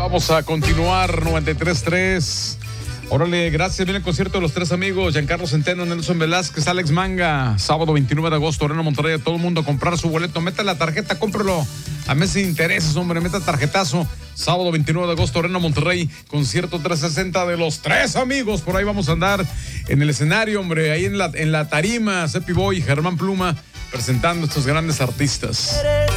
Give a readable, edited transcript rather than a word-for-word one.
Vamos a continuar 93.3. Órale, gracias. Viene el concierto de los tres amigos: Giancarlo Centeno, Nelson Velázquez, Alex Manga. Sábado 29 de agosto, Arena Monterrey. Todo el mundo a comprar su boleto. Meta la tarjeta, cómpralo a meses sin intereses, hombre. Meta tarjetazo. Sábado 29 de agosto, Arena Monterrey. Concierto 360 de los tres amigos. Por ahí vamos a andar en el escenario, hombre. Ahí en la tarima, Cepi Boy y Germán Pluma presentando a estos grandes artistas.